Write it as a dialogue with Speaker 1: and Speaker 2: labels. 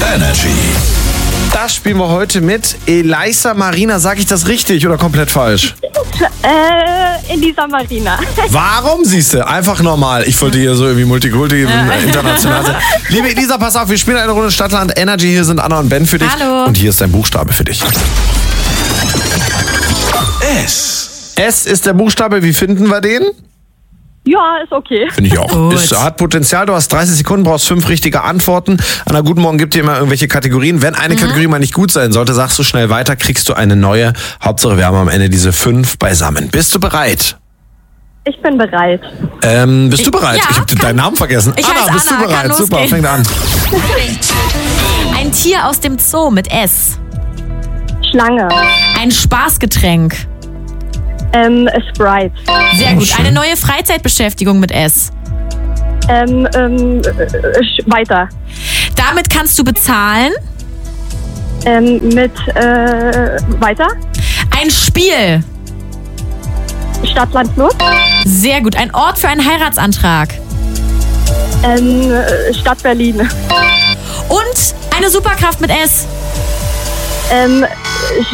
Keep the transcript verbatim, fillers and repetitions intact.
Speaker 1: Energy.
Speaker 2: Das spielen wir heute mit Elisa Marina. Sag ich das richtig oder komplett falsch?
Speaker 3: Äh, Elisa Marina.
Speaker 2: Warum, siehst du? Einfach normal. Ich wollte hier so irgendwie Multikulti äh, international sein. Liebe Elisa, pass auf, wir spielen eine Runde Stadtland Energy. Hier sind Anna und Ben für dich.
Speaker 4: Hallo.
Speaker 2: Und hier ist dein Buchstabe für dich.
Speaker 1: S.
Speaker 2: S ist der Buchstabe. Wie finden wir den?
Speaker 3: Ja, ist okay.
Speaker 2: Finde ich auch.
Speaker 4: Gut.
Speaker 2: Ist, hat Potenzial. Du hast dreißig Sekunden, brauchst fünf richtige Antworten. Anna, guten Morgen, gibt dir immer irgendwelche Kategorien. Wenn eine mhm. Kategorie mal nicht gut sein sollte, sagst du schnell weiter, kriegst du eine neue. Hauptsache, wir haben am Ende diese fünf beisammen. Bist du bereit?
Speaker 3: Ich bin bereit.
Speaker 2: Ähm, bist du bereit?
Speaker 4: Ja,
Speaker 2: ich habe deinen Namen vergessen.
Speaker 4: Ich
Speaker 2: Anna,
Speaker 4: heiße
Speaker 2: bist
Speaker 4: Anna,
Speaker 2: du bereit?
Speaker 4: kann
Speaker 2: Super,
Speaker 4: losgehen.
Speaker 2: fängt an.
Speaker 4: Ein Tier aus dem Zoo mit S.
Speaker 3: Schlange.
Speaker 4: Ein Spaßgetränk.
Speaker 3: Ähm, Sprite.
Speaker 4: Sehr
Speaker 2: Oh,
Speaker 4: gut.
Speaker 2: schön.
Speaker 4: Eine neue Freizeitbeschäftigung mit S.
Speaker 3: Ähm, ähm, äh, sch- weiter.
Speaker 4: Damit kannst du bezahlen.
Speaker 3: Ähm, mit, äh, weiter.
Speaker 4: Ein Spiel.
Speaker 3: Stadt, Land, Fluss.
Speaker 4: Sehr gut. Ein Ort für einen Heiratsantrag.
Speaker 3: Ähm, äh, Stadt Berlin.
Speaker 4: Und eine Superkraft mit S.
Speaker 3: Ähm,